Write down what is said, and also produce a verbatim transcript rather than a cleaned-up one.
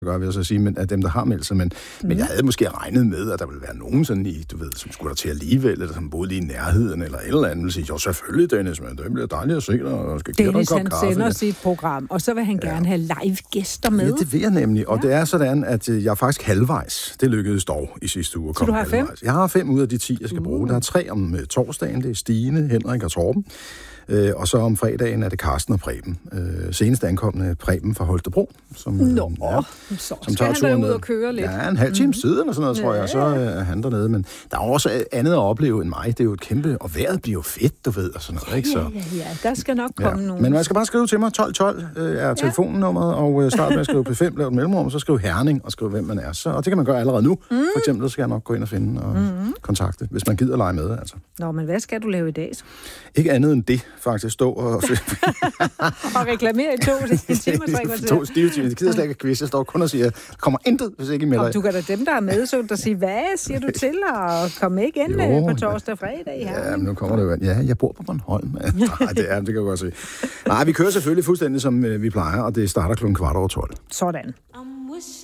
gør, vil jeg så sige, men af dem, der har meldt sig. Men, mm. men jeg havde måske regnet med, at der ville være nogen sådan i, du ved, som skulle der til alligevel, eller som boede lige i nærheden, eller et eller andet, vil sige, jo, selvfølgelig, Dennis, men det bliver dejligt at se dig, og skal give dig en kop kaffe. Dennis, han sender sit program, og så vil han gerne ja. have live-gæster med. Ja, det vil jeg nemlig, og ja. det er sådan, at jeg er faktisk halvvejs. Det lykkedes dog i sidste uge at komme halvvejs. Så du har fem? Jeg har fem ud af de ti, jeg skal uh. bruge. Der er tre om uh, torsdagen, det er Stine, Henrik og Torben. Øh, og så om fredagen er det Karsten og Preben. Øh, senest ankommende Preben fra Holstebro. Som, Nå, ja, så som skal han være ude og køre lidt. Ja, en halv time mm-hmm. siden eller sådan noget, tror jeg, så er han dernede. Men der er også andet at opleve end mig. Det er jo et kæmpe, og vejret bliver jo fedt, du ved, og sådan noget, ikke? Så, ja, ja, ja, der skal nok komme ja. nogen. Men man skal bare skrive til mig, tolv tolv øh, er telefonnummeret, og øh, start med at skrive P fem, lave et mellemrum, og så skrive Herning, og skrive, hvem man er. Så, og det kan man gøre allerede nu. Mm. For eksempel, så skal jeg nok gå ind og finde og mm-hmm. kontakte, hvis man gider lege med, altså. Nå, men hvad skal du lave i dag så? Ikke andet end det, faktisk, stå og... og reklamere i to timer, tre kvarter. To stive timer. Det gider slet ikke quiz. Jeg står kun og siger, kommer intet, hvis ikke I melder. Og du kan da dem, der er med, så der siger, hvad siger du til at komme ikke ind jo, på torsdag og fredag? Ja, men nu kommer det jo. Ja, jeg bor på Bornholm. Nej, det er det kan jeg godt se. Nej, vi kører selvfølgelig fuldstændig, som vi plejer, og det starter klokken kvart over tolv. Sådan.